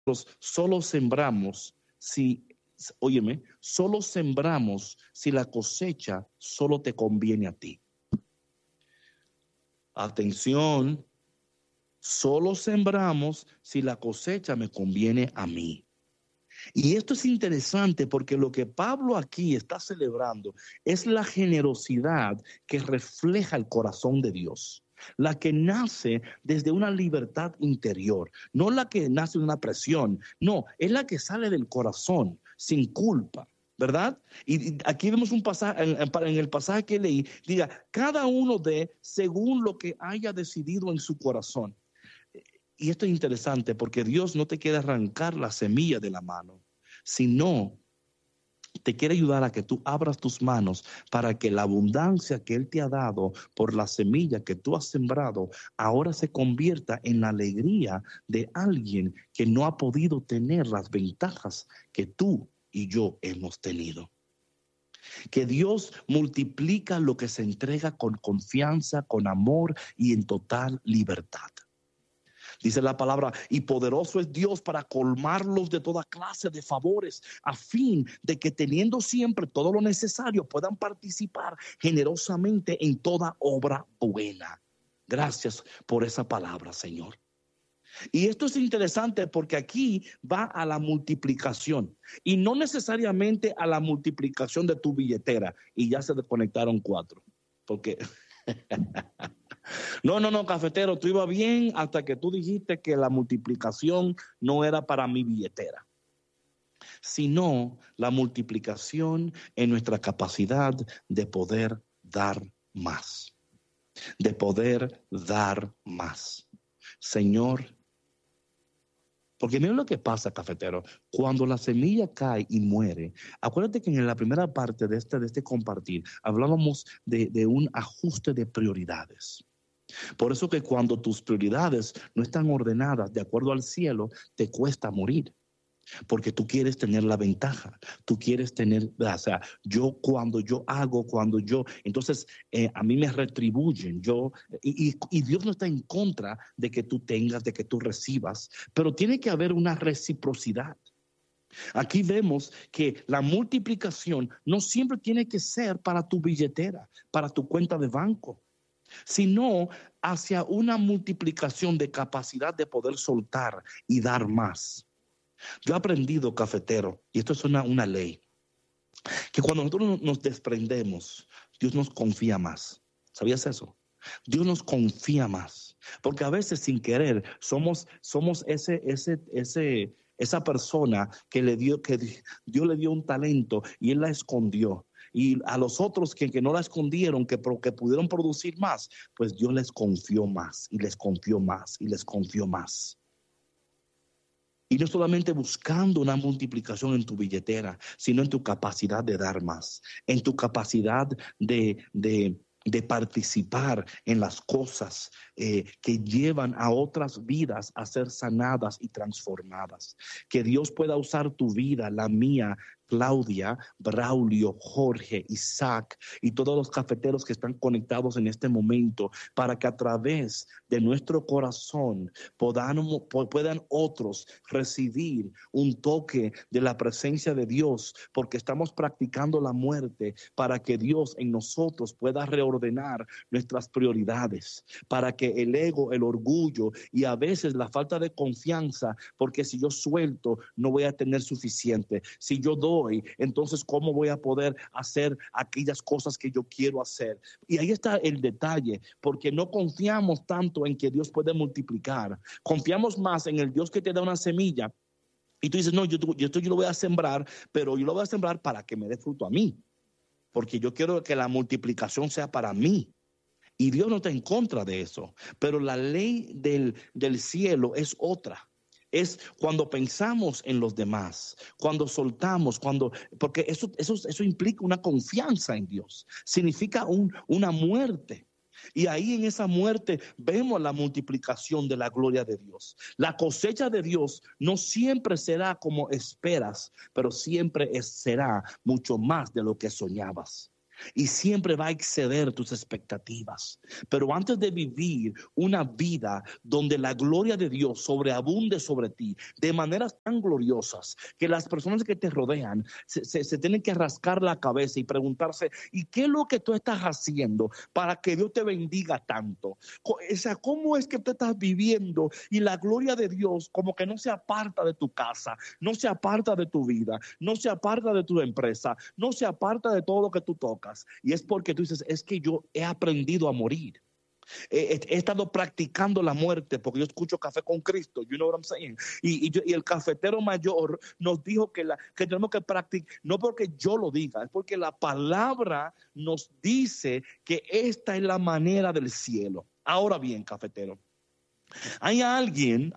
solo sembramos si, óyeme, solo sembramos si la cosecha solo te conviene a ti. Atención, solo sembramos si la cosecha me conviene a mí. Y esto es interesante porque lo que Pablo aquí está celebrando es la generosidad que refleja el corazón de Dios, la que nace desde una libertad interior, no la que nace de una presión, no, es la que sale del corazón, sin culpa, ¿verdad? Y aquí vemos un pasaje, en el pasaje que leí, diga, cada uno dé según lo que haya decidido en su corazón. Y esto es interesante porque Dios no te quiere arrancar la semilla de la mano, sino te quiere ayudar a que tú abras tus manos para que la abundancia que Él te ha dado por la semilla que tú has sembrado ahora se convierta en la alegría de alguien que no ha podido tener las ventajas que tú y yo hemos tenido. Que Dios multiplica lo que se entrega con confianza, con amor y en total libertad. Dice la palabra, y poderoso es Dios para colmarlos de toda clase de favores, a fin de que teniendo siempre todo lo necesario puedan participar generosamente en toda obra buena. Gracias por esa palabra, Señor. Y esto es interesante porque aquí va a la multiplicación y no necesariamente a la multiplicación de tu billetera. Y ya se desconectaron 4, porque... No, cafetero, tú ibas bien hasta que tú dijiste que la multiplicación no era para mi billetera, sino la multiplicación en nuestra capacidad de poder dar más, de poder dar más. Señor, porque mira lo que pasa, cafetero, cuando la semilla cae y muere, acuérdate que en la primera parte de este compartir hablábamos de un ajuste de prioridades. Por eso que cuando tus prioridades no están ordenadas de acuerdo al cielo, te cuesta morir. Porque tú quieres tener la ventaja, tú quieres tener, o sea, entonces a mí me retribuyen, y Dios no está en contra de que tú tengas, de que tú recibas, pero tiene que haber una reciprocidad. Aquí vemos que la multiplicación no siempre tiene que ser para tu billetera, para tu cuenta de banco, sino hacia una multiplicación de capacidad de poder soltar y dar más. Yo he aprendido, cafetero, y esto es una ley, que cuando nosotros nos desprendemos, Dios nos confía más. ¿Sabías eso? Dios nos confía más, porque a veces sin querer somos esa persona que Dios le dio un talento y Él la escondió. Y a los otros que no la escondieron, que pudieron producir más, pues Dios les confió más y les confió más y les confió más. Y no solamente buscando una multiplicación en tu billetera, sino en tu capacidad de dar más, en tu capacidad de participar en las cosas que llevan a otras vidas a ser sanadas y transformadas. Que Dios pueda usar tu vida, la mía, Claudia, Braulio, Jorge, Isaac y todos los cafeteros que están conectados en este momento, para que a través de nuestro corazón puedan otros recibir un toque de la presencia de Dios, porque estamos practicando la muerte para que Dios en nosotros pueda reordenar nuestras prioridades, para que el ego, el orgullo y a veces la falta de confianza, porque si yo suelto no voy a tener suficiente, si yo doy, entonces ¿cómo voy a poder hacer aquellas cosas que yo quiero hacer? Y ahí está el detalle, porque no confiamos tanto en que Dios puede multiplicar, confiamos más en el Dios que te da una semilla y tú dices, no, yo lo voy a sembrar, pero yo lo voy a sembrar para que me dé fruto a mí, porque yo quiero que la multiplicación sea para mí. Y Dios no está en contra de eso, pero la ley del cielo es otra. Es cuando pensamos en los demás, cuando soltamos, porque eso implica una confianza en Dios, significa una muerte. Y ahí en esa muerte vemos la multiplicación de la gloria de Dios. La cosecha de Dios no siempre será como esperas, pero siempre será mucho más de lo que soñabas. y siempre va a exceder tus expectativas. Pero antes de vivir una vida donde la gloria de Dios sobreabunde sobre ti de maneras tan gloriosas que las personas que te rodean se tienen que rascar la cabeza y preguntarse, ¿y qué es lo que tú estás haciendo para que Dios te bendiga tanto? O sea, ¿cómo es que tú estás viviendo y la gloria de Dios como que no se aparta de tu casa, no se aparta de tu vida, no se aparta de tu empresa, no se aparta de todo lo que tú tocas? Y es porque tú dices, es que yo he aprendido a morir. He estado practicando la muerte porque yo escucho Café con Cristo, you know what I'm saying? Y el cafetero mayor nos dijo que tenemos que practicar, no porque yo lo diga, es porque la palabra nos dice que esta es la manera del cielo. Ahora bien, cafetero, hay alguien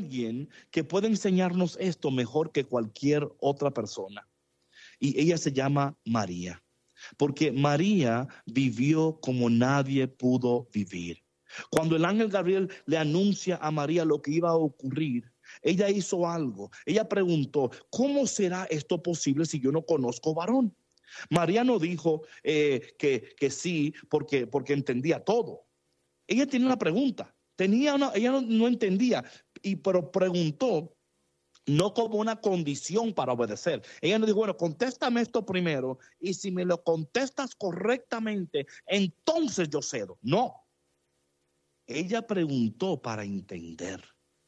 que puede enseñarnos esto mejor que cualquier otra persona. Y ella se llama María. Porque María vivió como nadie pudo vivir. Cuando el ángel Gabriel le anuncia a María lo que iba a ocurrir, ella hizo algo. Ella preguntó, ¿cómo será esto posible si yo no conozco varón? María no dijo que sí porque entendía todo. Ella tenía una pregunta. Ella no entendía, pero preguntó, no como una condición para obedecer. Ella no dijo, bueno, contéstame esto primero y si me lo contestas correctamente, entonces yo cedo. No. Ella preguntó para entender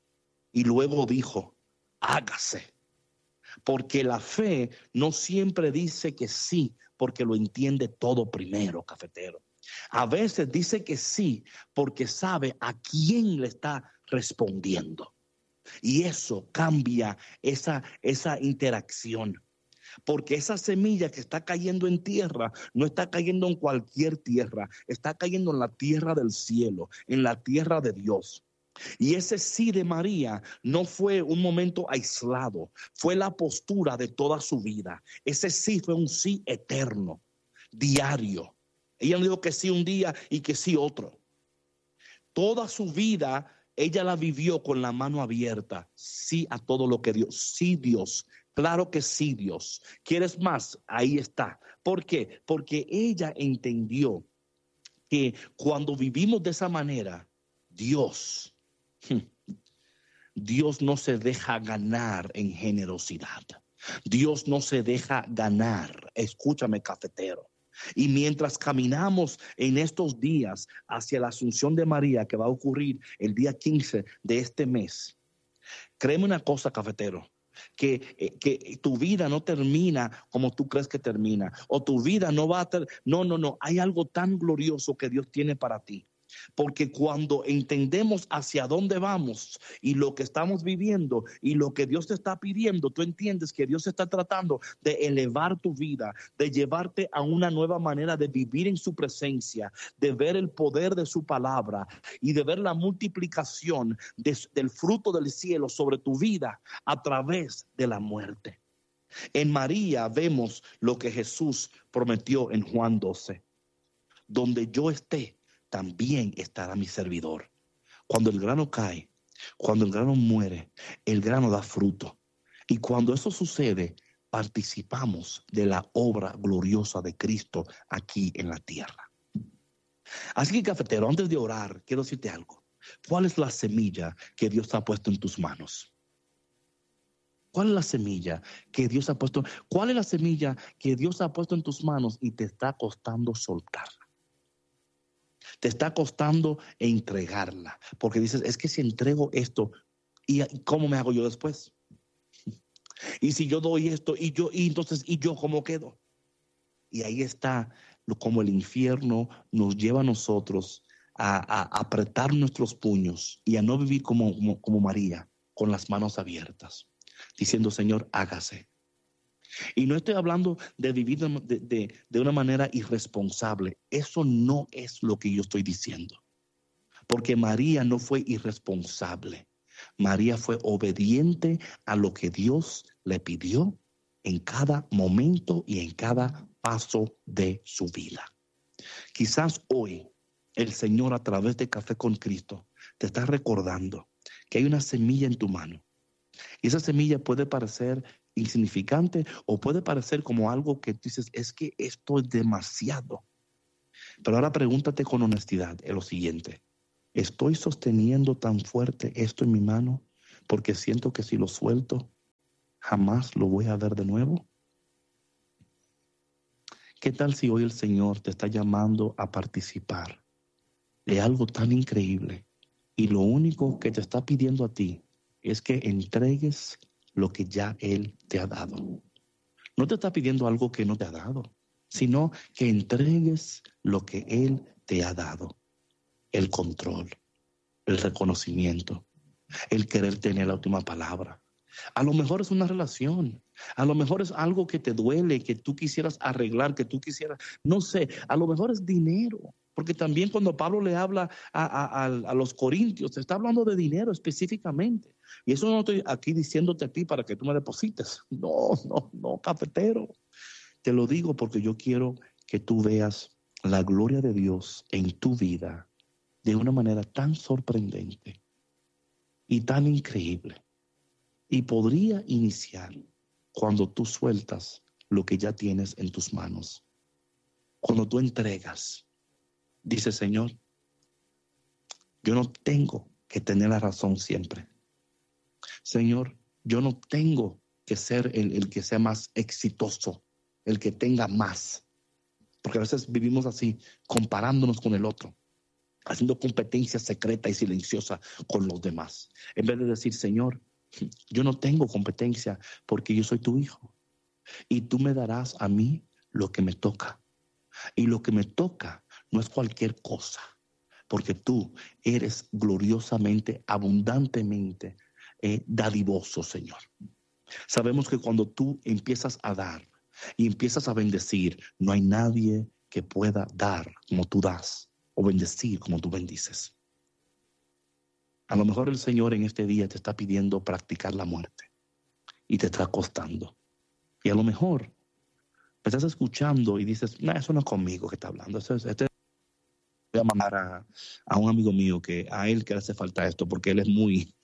y luego dijo, hágase. Porque la fe no siempre dice que sí, porque lo entiende todo primero, cafetero. A veces dice que sí porque sabe a quién le está respondiendo. Y eso cambia esa interacción. Porque esa semilla que está cayendo en tierra no está cayendo en cualquier tierra, está cayendo en la tierra del cielo, en la tierra de Dios. Y ese sí de María no fue un momento aislado, fue la postura de toda su vida. Ese sí fue un sí eterno, diario. Ella no dijo que sí un día y que sí otro. Toda su vida ella la vivió con la mano abierta, sí a todo lo que Dios, sí Dios, claro que sí Dios. ¿Quieres más? Ahí está. ¿Por qué? Porque ella entendió que cuando vivimos de esa manera, Dios no se deja ganar en generosidad. Dios no se deja ganar. Escúchame, cafetero. Y mientras caminamos en estos días hacia la Asunción de María, que va a ocurrir el día 15 de este mes, créeme una cosa, cafetero, que tu vida no termina como tú crees que termina, o tu vida no va a no, hay algo tan glorioso que Dios tiene para ti. Porque cuando entendemos hacia dónde vamos y lo que estamos viviendo y lo que Dios te está pidiendo, tú entiendes que Dios está tratando de elevar tu vida, de llevarte a una nueva manera de vivir en su presencia, de ver el poder de su palabra y de ver la multiplicación del fruto del cielo sobre tu vida a través de la muerte. En María vemos lo que Jesús prometió en Juan 12. Donde yo esté, también estará mi servidor. Cuando el grano cae, cuando el grano muere, el grano da fruto. Y cuando eso sucede, participamos de la obra gloriosa de Cristo aquí en la tierra. Así que, cafetero, antes de orar, quiero decirte algo. ¿Cuál es la semilla que Dios ha puesto en tus manos? ¿Cuál es la semilla que Dios ha puesto? ¿Cuál es la semilla que Dios ha puesto en tus manos y te está costando soltarla? Te está costando entregarla, porque dices, es que si entrego esto, ¿y cómo me hago yo después? Y si yo doy esto, y entonces cómo quedo? Y ahí está como el infierno nos lleva a nosotros a apretar nuestros puños y a no vivir como María, con las manos abiertas, diciendo, Señor, hágase. Y no estoy hablando de vivir de una manera irresponsable. Eso no es lo que yo estoy diciendo. Porque María no fue irresponsable. María fue obediente a lo que Dios le pidió en cada momento y en cada paso de su vida. Quizás hoy el Señor, a través de Café con Cristo, te está recordando que hay una semilla en tu mano. Y esa semilla puede parecer insignificante o puede parecer como algo que tú dices, es que esto es demasiado. Pero ahora pregúntate con honestidad lo siguiente: ¿estoy sosteniendo tan fuerte esto en mi mano porque siento que si lo suelto jamás lo voy a ver de nuevo? ¿Qué tal si hoy el Señor te está llamando a participar de algo tan increíble y lo único que te está pidiendo a ti es que entregues lo que ya Él te ha dado? No te está pidiendo algo que no te ha dado, sino que entregues lo que Él te ha dado: el control, el reconocimiento, el querer tener la última palabra. A lo mejor es una relación, a lo mejor es algo que te duele, que tú quisieras arreglar, que tú quisieras, no sé, a lo mejor es dinero, porque también cuando Pablo le habla a los corintios, te está hablando de dinero específicamente. Y eso no estoy aquí diciéndote a ti para que tú me deposites. No, cafetero. Te lo digo porque yo quiero que tú veas la gloria de Dios en tu vida de una manera tan sorprendente y tan increíble. Y podría iniciar cuando tú sueltas lo que ya tienes en tus manos. Cuando tú entregas, dice: Señor, yo no tengo que tener la razón siempre. Señor, yo no tengo que ser el que sea más exitoso, el que tenga más. Porque a veces vivimos así, comparándonos con el otro, haciendo competencia secreta y silenciosa con los demás. En vez de decir: Señor, yo no tengo competencia porque yo soy tu hijo. Y tú me darás a mí lo que me toca. Y lo que me toca no es cualquier cosa, porque tú eres gloriosamente, abundantemente dadivoso, Señor. Sabemos que cuando tú empiezas a dar y empiezas a bendecir, no hay nadie que pueda dar como tú das o bendecir como tú bendices. A lo mejor el Señor en este día te está pidiendo practicar la muerte y te está costando. Y a lo mejor me estás escuchando y dices: no, eso no es conmigo que está hablando. Voy a mandar a un amigo mío que a él que le hace falta esto porque él es muy...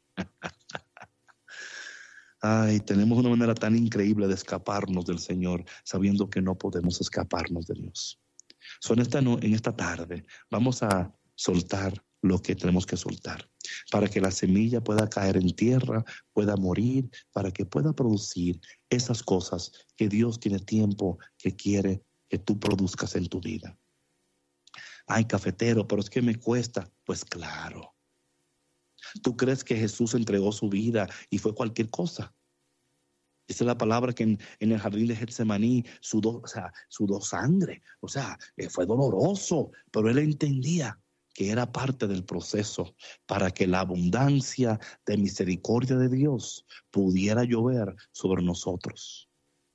Ay, tenemos una manera tan increíble de escaparnos del Señor sabiendo que no podemos escaparnos de Dios. En esta tarde vamos a soltar lo que tenemos que soltar para que la semilla pueda caer en tierra, pueda morir, para que pueda producir esas cosas que Dios tiene tiempo que quiere que tú produzcas en tu vida. Ay, cafetero, pero es que me cuesta. Pues claro. ¿Tú crees que Jesús entregó su vida y fue cualquier cosa? Esa es la palabra que en el jardín de Getsemaní sudó sangre. Fue doloroso, pero él entendía que era parte del proceso para que la abundancia de misericordia de Dios pudiera llover sobre nosotros.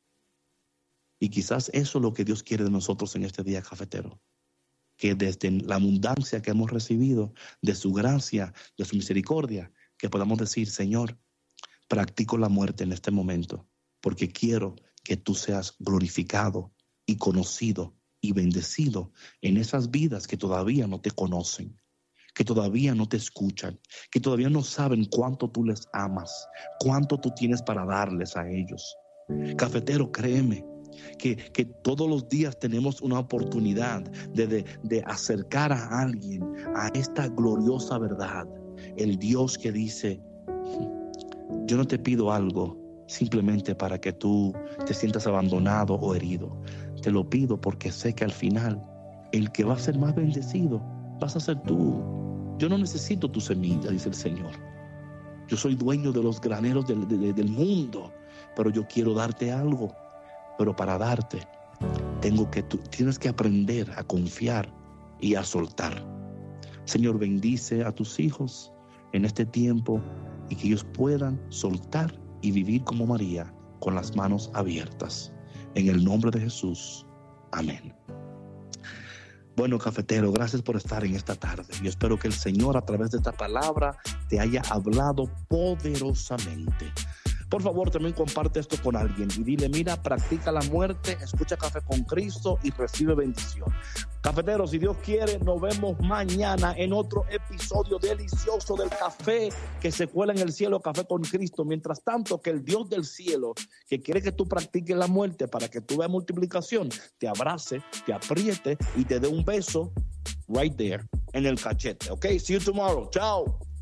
Y quizás eso es lo que Dios quiere de nosotros en este día, cafetero. Que desde la abundancia que hemos recibido de su gracia, de su misericordia, que podamos decir: Señor, practico la muerte en este momento porque quiero que tú seas glorificado y conocido y bendecido en esas vidas que todavía no te conocen, que todavía no te escuchan, que todavía no saben cuánto tú les amas, cuánto tú tienes para darles a ellos. Cafetero, créeme que todos los días tenemos una oportunidad de acercar a alguien a esta gloriosa verdad. El Dios que dice: yo no te pido algo simplemente para que tú te sientas abandonado o herido. Te lo pido porque sé que al final el que va a ser más bendecido vas a ser tú. Yo no necesito tu semilla, dice el Señor. Yo soy dueño de los graneros del mundo, pero yo quiero darte algo. Pero para darte, tú tienes que aprender a confiar y a soltar. Señor, bendice a tus hijos en este tiempo y que ellos puedan soltar y vivir como María, con las manos abiertas. En el nombre de Jesús. Amén. Bueno, cafetero, gracias por estar en esta tarde. Yo espero que el Señor, a través de esta palabra, te haya hablado poderosamente. Por favor, también comparte esto con alguien y dile, mira, practica la muerte, escucha Café con Cristo y recibe bendición. Cafeteros, si Dios quiere, nos vemos mañana en otro episodio delicioso del café que se cuela en el cielo, Café con Cristo. Mientras tanto, que el Dios del cielo, que quiere que tú practiques la muerte para que tú veas multiplicación, te abrace, te apriete y te dé un beso right there en el cachete. Ok, see you tomorrow. Chao.